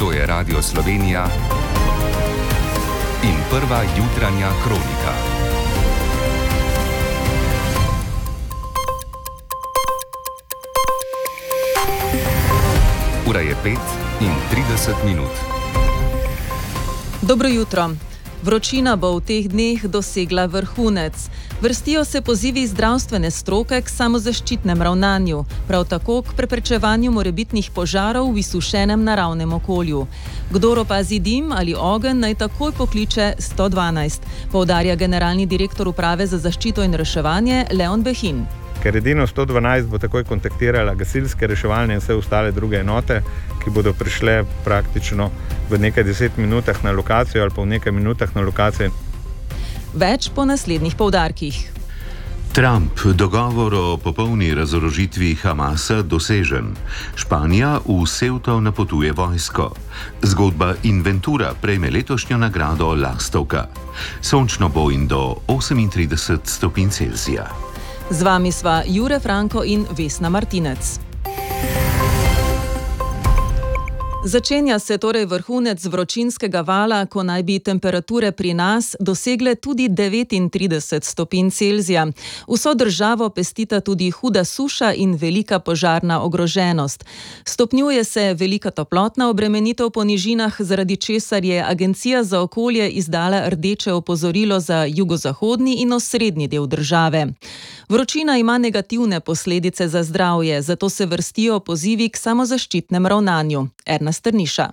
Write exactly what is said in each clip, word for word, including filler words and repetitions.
To je Radio Slovenija in prva jutranja kronika. Ura je pet in trideset minut. Dobro jutro. Vročina bo v teh dneh dosegla vrhunec. Vrstijo se pozivi zdravstvene stroke k samozaščitnem ravnanju, prav tako k preprečevanju morebitnih požarov v izsušenem naravnem okolju. Kdor opazi dim ali ogenj, naj takoj pokliče sto dvanajst, poudarja generalni direktor Uprave za zaščito in reševanje Leon Behin. Ker edino sto dvanajst bo takoj kontaktirala gasilske, reševalne in vse ostale druge enote, ki bodo prišle praktično v nekaj deset minutah na lokacijo ali pa v nekaj minutah na lokacijo. Več po naslednjih poudarkih. Trump, dogovor o popolni razorožitvi Hamasa dosežen. Španija v Ceuto napotuje vojsko. Zgodba Inventura prejme letošnjo nagrado Lastovka. Sončno bo in do osemintrideset stopinj Celzija. Z vami sva Jure Franko in Vesna Martinec. Začenja se torej vrhunec vročinskega vala, ko naj bi temperature pri nas dosegle tudi devetintrideset stopinj Celzija. Vso državo pestita tudi huda suša in velika požarna ogroženost. Stopnjuje se velika toplotna obremenitev po nižinah, zaradi česar je Agencija za okolje izdala rdeče opozorilo za jugozahodni in osrednji del države. Vročina ima negativne posledice za zdravje, zato se vrstijo pozivi k samozaščitnem ravnanju. Erna Strniša.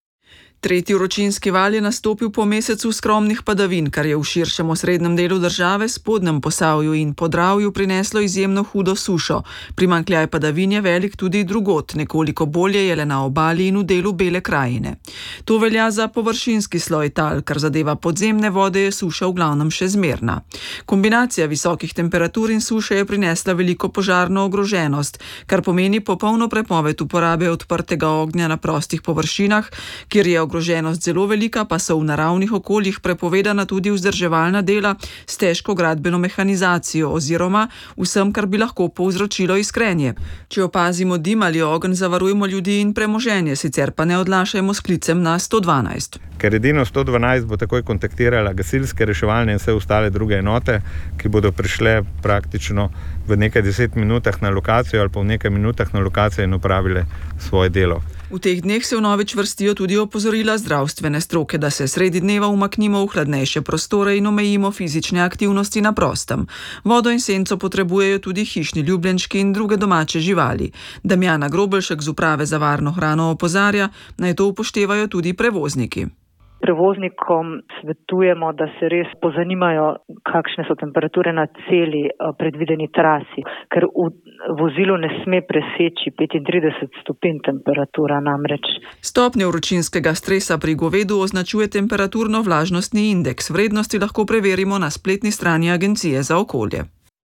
Tretji vročinski val je nastopil po mesecu skromnih padavin, kar je v širšem osrednjem delu države, spodnjem Posavju in Podravju prineslo izjemno hudo sušo. Primanjkljaj padavin je velik tudi drugod, nekoliko bolje je le na obali in v delu Bele krajine. To velja za površinski sloj tal, kar zadeva podzemne vode, je suša v glavnem še zmerna. Kombinacija visokih temperatur in suše je prinesla veliko požarno ogroženost, kar pomeni popolno prepoved uporabe odprtega ognja na prostih površinah, kjer je ogroženost zelo velika, pa so v naravnih okoljih prepovedana tudi vzdrževalna dela s težko gradbeno mehanizacijo oziroma vsem, kar bi lahko povzročilo iskrenje. Če opazimo dim ali ogenj, zavarujmo ljudi in premoženje, sicer pa ne odlašajmo s klicem na sto dvanajst. Ker edino sto dvanajst bo takoj kontaktirala gasilske, reševalne in vse ostale druge enote, ki bodo prišle praktično v nekaj deset minutah na lokacijo ali pa v nekaj minutah na lokacijo in opravile svoje delo. V teh dneh se vnovič vrstijo tudi opozorila zdravstvene stroke, da se sredi dneva umaknimo v hladnejše prostore in omejimo fizične aktivnosti na prostem. Vodo in senco potrebujejo tudi hišni ljubljenčki in druge domače živali. Damjana Grobelšek z Uprave za varno hrano opozarja, naj to upoštevajo tudi prevozniki. Prevoznikom svetujemo, da se res pozanimajo, kakšne so temperature na celi predvideni trasi, ker v vozilu ne sme preseči petintrideset stopinj temperatura namreč. Stopnjo vročinskega stresa pri govedu označuje temperaturno-vlažnostni indeks. Vrednosti lahko preverimo na spletni strani Agencije za okolje.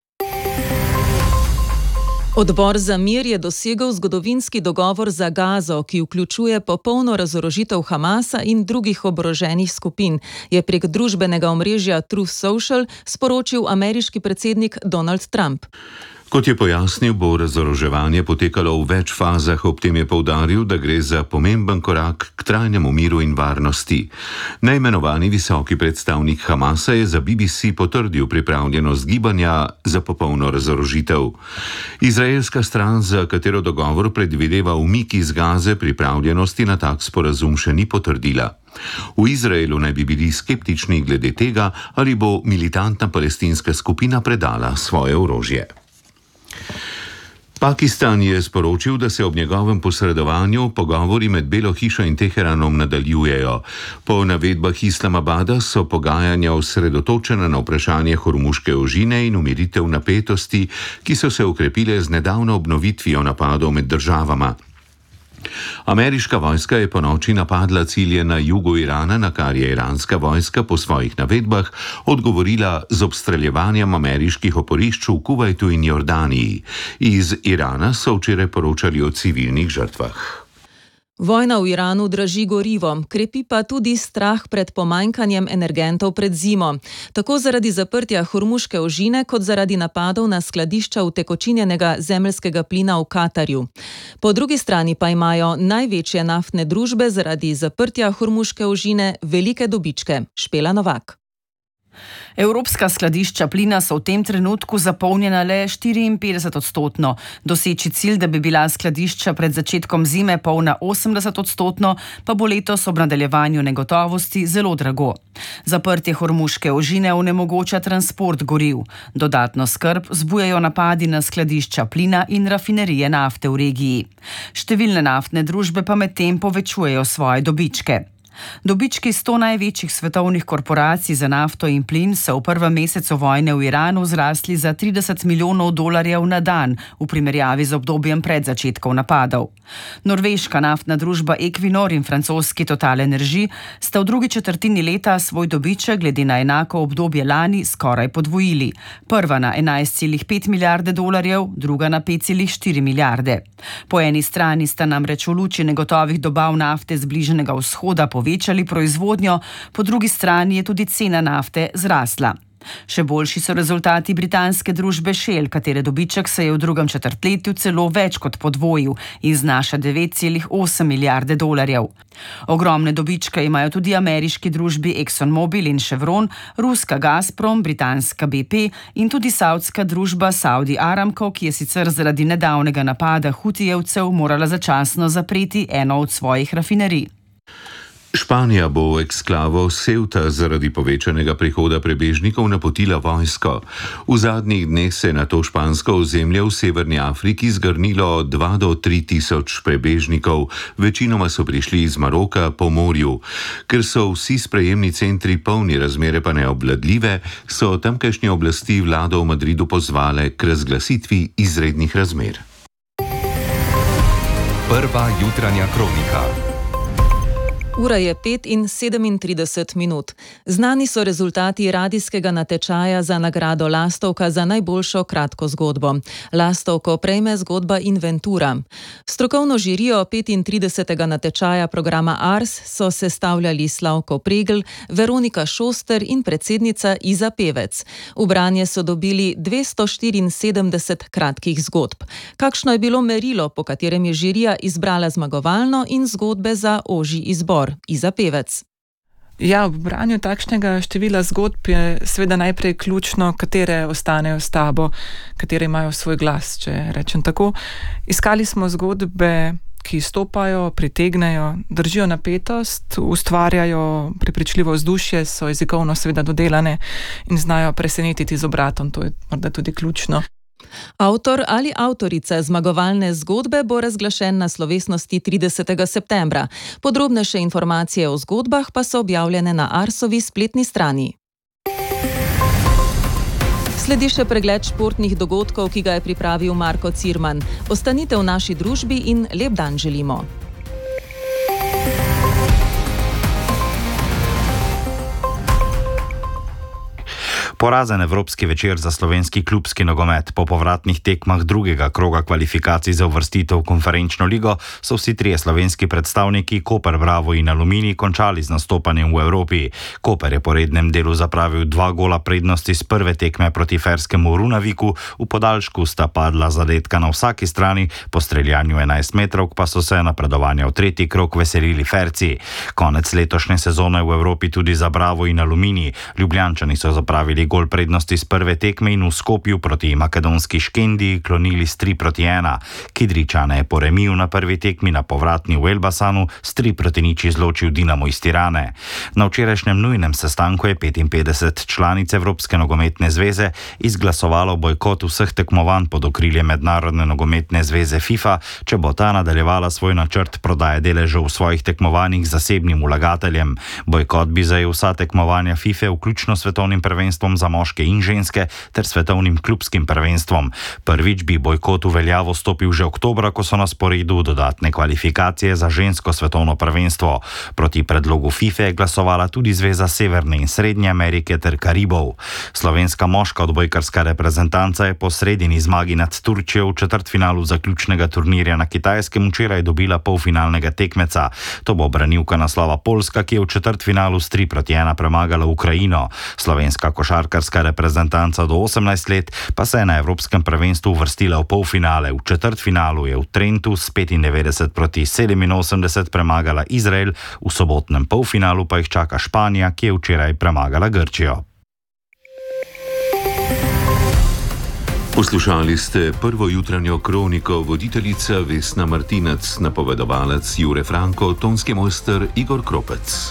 Odbor za mir je dosegel zgodovinski dogovor za Gazo, ki vključuje popolno razorožitev Hamasa in drugih oboroženih skupin, je prek družbenega omrežja Truth Social sporočil ameriški predsednik Donald Trump. Kot je pojasnil, bo razoroževanje potekalo v več fazah, ob tem je poudaril, da gre za pomemben korak k trajnemu miru in varnosti. Neimenovani visoki predstavnik Hamasa je za B B C potrdil pripravljenost gibanja za popolno razorožitev. Izraelska stran, za katero dogovor predvideva umik iz Gaze, pripravljenosti na tak sporazum še ni potrdila. V Izraelu naj bi bili skeptični glede tega, ali bo militantna palestinska skupina predala svoje orožje. Pakistan je sporočil, da se ob njegovem posredovanju pogovori med Belo hišo in Teheranom nadaljujejo. Po navedbah Islamabada so pogajanja osredotočena na vprašanje Hormuške ožine in umiritev napetosti, ki so se okrepile z nedavno obnovitvijo napadov med državama. Ameriška vojska je ponoči napadla cilje na jugu Irana, na kar je iranska vojska po svojih navedbah odgovorila z obstreljevanjem ameriških oporišč v Kuvajtu in Jordaniji. Iz Irana so včeraj poročali o civilnih žrtvah. Vojna v Iranu draži gorivo, krepi pa tudi strah pred pomanjkanjem energentov pred zimo. Tako zaradi zaprtja Hormuške ožine, kot zaradi napadov na skladišča utekočinjenega zemeljskega plina v Katarju. Po drugi strani pa imajo največje naftne družbe zaradi zaprtja Hormuške ožine velike dobičke. Špela Novak. Evropska skladišča plina so v tem trenutku zapolnjena le štiriinpetdeset odstotno. Doseči cilj, da bi bila skladišča pred začetkom zime polna osemdeset odstotno, pa bo letos ob nadaljevanju negotovosti zelo drago. Zaprtje Hormuške ožine onemogoča transport goriv. Dodatno skrb zbujajo napadi na skladišča plina in rafinerije nafte v regiji. Številne naftne družbe pa medtem povečujejo svoje dobičke. Dobički sto največjih svetovnih korporacij za nafto in plin so v prvem mesecu vojne v Iranu zrasli za trideset milijonov dolarjev na dan v primerjavi z obdobjem pred začetkom napadov. Norveška naftna družba Equinor in francoski Total Energy sta v drugi četrtini leta svoj dobiček glede na enako obdobje lani skoraj podvojili. Prva na enajst celih pet milijarde dolarjev, druga na pet celih štiri milijarde. Po eni strani sta namreč v luči negotovih dobav nafte z Bližnjega vzhoda povečali proizvodnjo, po drugi strani je tudi cena nafte zrasla. Še boljši so rezultati britanske družbe Shell, katere dobiček se je v drugem četrtletju celo več kot podvojil in znaša devet celih osem milijarde dolarjev. Ogromne dobičke imajo tudi ameriški družbi ExxonMobil in Chevron, ruska Gazprom, britanska B P in tudi saudska družba Saudi Aramco, ki je sicer zaradi nedavnega napada Hutijevcev morala začasno zapreti eno od svojih rafinerij. Španija bo v eksklavo Ceuta zaradi povečanega prihoda prebežnikov napotila vojsko. V zadnjih dneh se je na to špansko ozemlje v severni Afriki zgrnilo dva do tri tisoč prebežnikov. Večinoma so prišli iz Maroka po morju. Ker so vsi sprejemni centri polni, razmere pa neobvladljive, so tamkajšnje oblasti vlado v Madridu pozvale k razglasitvi izrednih razmer. Prva jutranja kronika. Ura je pet in sedemintrideset minut. Znani so rezultati radijskega natečaja za nagrado Lastovka za najboljšo kratko zgodbo. Lastovko prejme zgodba Inventura. Strokovno žirijo petintridesetega natečaja programa Ars so sestavljali Slavko Pregl, Veronika Šoster in predsednica Iza Pevec. V branje so dobili dvesto štiriinsedemdeset kratkih zgodb. Kakšno je bilo merilo, po katerem je žirija izbrala zmagovalno in zgodbe za ožji izbor? Iza Pevec. Ja, v branju takšnega števila zgodb je seveda najprej ključno, katere ostanejo s tabo, katere imajo svoj glas, če rečem tako. Iskali smo zgodbe, ki stopajo, pritegnejo, držijo napetost, ustvarjajo prepričljivo vzdušje, so jezikovno seveda dodelane in znajo presenetiti z obratom, to je morda tudi ključno. Avtor ali avtorica zmagovalne zgodbe bo razglašen na slovesnosti tridesetega septembra. Podrobnejše informacije o zgodbah pa so objavljene na Arsovi spletni strani. Sledi še pregled športnih dogodkov, ki ga je pripravil Marko Cirman. Ostanite v naši družbi in lep dan želimo. Porazen evropski večer za slovenski klubski nogomet. Po povratnih tekmah drugega kroga kvalifikacij za uvrstitev v konferenčno ligo so vsi trije slovenski predstavniki Koper, Bravo in Aluminij končali z nastopanjem v Evropi. Koper je po rednem delu zapravil dva gola prednosti z prve tekme proti ferskemu Runaviku, v podaljšku sta padla zadetka na vsaki strani, po streljanju enajst metrovk pa so se napredovanja v tretji krog veselili Ferci. Konec letošnje sezone v Evropi tudi za Bravo in Aluminij. Ljubljančani so zapravili gol prednosti z prve tekme in v Skopju proti makedonski Škendi klonili s tri proti ena. Kidričane je po remiju na prvi tekmi na povratni v Elbasanu s tri proti nič izločil Dinamo iz Tirane. Na včerajšnjem nujnem sestanku je petinpetdeset članic Evropske nogometne zveze izglasovalo bojkot vseh tekmovanj pod okriljem Mednarodne nogometne zveze FIFA, če bo ta nadaljevala svoj načrt prodaje deležev v svojih tekmovanjih zasebnim vlagateljem. Bojkot bi zajel vsa tekmovanja FIFA, vključno svetovnim prvenstvom prvenstvom za moške in ženske ter svetovnim klubskim prvenstvom. Prvič bi bojkot v veljavo stopil že oktobra, ko so na sporedu dodatne kvalifikacije za žensko svetovno prvenstvo. Proti predlogu FIFA je glasovala tudi Zveza Severne in Srednje Amerike ter Karibov. Slovenska moška odbojkarska reprezentanca je po sredini zmagi nad Turčijo v četrtfinalu zaključnega turnirja na Kitajskem včeraj dobila polfinalnega tekmeca. To bo branilka naslova Poljska, ki je v četrtfinalu s tri proti ena premagala Ukrajino. Slovenska košarkarska reprezentanca do osemnajst let pa se je na Evropskem prvenstvu uvrstila v polfinale. V četrtfinalu je v Trentu s petindevetdeset proti sedeminosemdeset premagala Izrael, v sobotnem polfinalu pa jih čaka Španija, ki je včeraj premagala Grčijo. Poslušali ste prvo jutranjo kroniko, voditeljica Vesna Martinec, napovedovalec Jure Franko, tonski mojster Igor Kropec.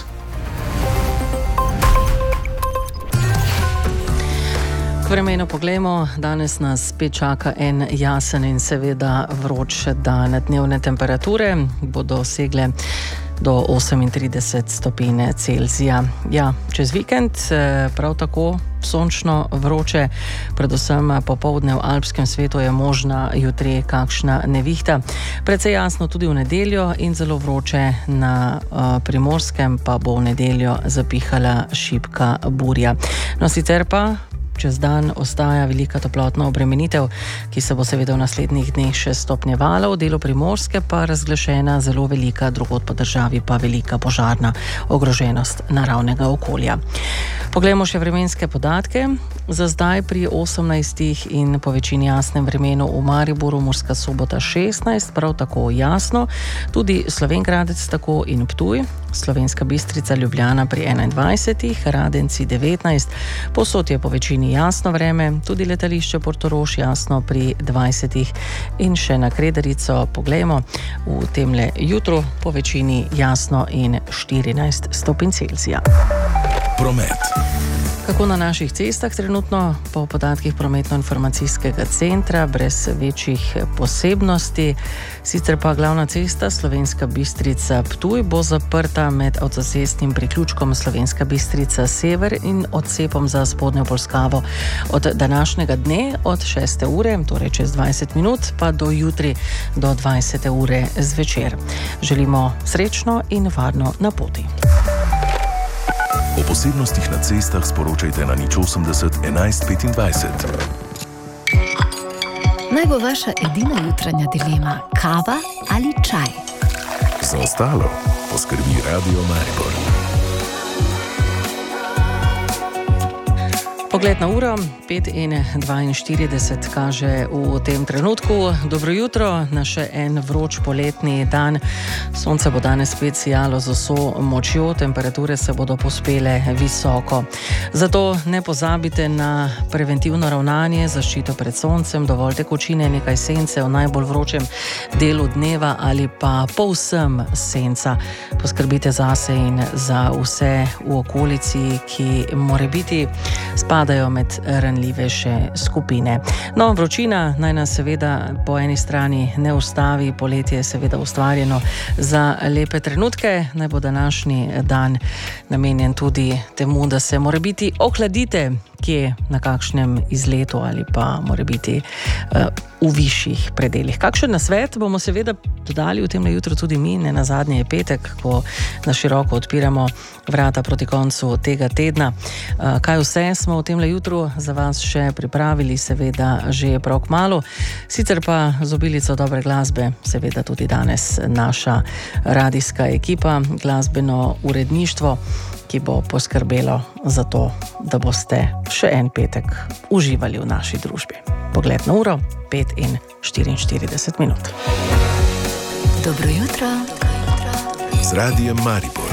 K vremenu poglejmo, danes nas spet čaka en jasen in seveda vroč dan. Dnevne temperature bodo dosegle do osemintrideset stopinj Celzija. Ja, čez vikend prav tako sončno vroče, predvsem popoldne v alpskem svetu je možna jutri kakšna nevihta. Precej jasno tudi v nedeljo in zelo vroče na uh, Primorskem pa bo v nedeljo zapihala šibka burja. No, sicer pa čez dan ostaja velika toplotna obremenitev, ki se bo seveda v naslednjih dneh še stopnjevala, v delu Primorske pa razglašena zelo velika, drugod po državi pa velika požarna ogroženost naravnega okolja. Poglejmo še vremenske podatke. Za zdaj pri osemnajstih in po večini jasnem vremenu v Mariboru, Murska Sobota šestnajst, prav tako jasno, tudi Slovenj Gradec tako in Ptuj, Slovenska Bistrica, Ljubljana pri enaindvajsetih, Radenci devetnajst, povsod je po večini jasno vreme, tudi letališče Portorož jasno pri dvajsetih in še na Kredarico poglejmo, v temle jutru po večini jasno in štirinajst stopinj Celzija. Promet. Kako na naših cestah trenutno? Po podatkih prometno-informacijskega centra brez večjih posebnosti. Sicer pa glavna cesta Slovenska Bistrica Ptuj bo zaprta med avtocestnim priključkom Slovenska Bistrica Sever in odcepom za spodnjo Polskavo od današnjega dne od šeste ure, torej čez dvajset minut, pa do jutri do dvajsete ure zvečer. Želimo srečno in varno na poti. O posebnostih na cestah sporočajte na nič osemdeset enajst petindvajset. Naj bo vaša edina jutranja dilema kava ali čaj. Za ostalo poskrbi Radio Maribor. Pogled na uro, pet in dvainštirideset kaže v tem trenutku. Dobro jutro na še en vroč poletni dan. Sonce bo danes spet sijalo z vso močjo, temperature se bodo pospele visoko. Zato ne pozabite na preventivno ravnanje, zaščito pred soncem, dovolj tekočine, nekaj sence v najbolj vročem delu dneva ali pa povsem senca. Poskrbite zase in za vse v okolici, ki morebiti spadajo med ranljivejše skupine. No, vročina naj nas seveda po eni strani ne ustavi, poletje je seveda ustvarjeno za lepe trenutke, naj bo današnji dan namenjen tudi temu, da se morebiti ohladite kje na kakšnem izletu ali pa morebiti uh, v višjih predeljih. Kakšen nasvet bomo seveda dodali v tem jutru tudi mi, ne nazadnje je petek, ko na široko odpiramo vrata proti koncu tega tedna. Uh, kaj vse smo v tem jutru za vas še pripravili, seveda že prav kmalu. Sicer pa z obilico dobre glasbe, seveda tudi danes naša radijska ekipa, glasbeno uredništvo, ki bo poskrbelo za to, da boste še en petek uživali v naši družbi. Pogled na uro, pet in štiriinštirideset minut. Dobro jutro. Z Radijem Maribor.